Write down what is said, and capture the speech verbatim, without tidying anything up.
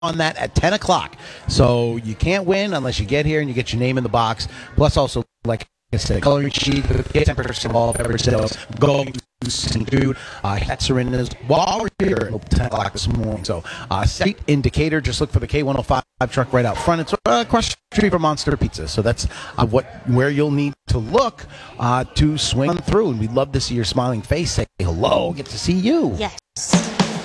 on that at ten o'clock. So you can't win unless you get here and you get your name in the box. Plus, also, like I said, coloring sheet, get ten percent off beverage sales, go and food. Uh, hats are in this while we're here at ten o'clock this morning. So, uh, state indicator, just look for the K one oh five truck right out front. It's uh, across the street from Monster Pizza. So that's uh, what where you'll need to look uh, to swing through. And we'd love to see your smiling face, say hello, get to see you. Yes.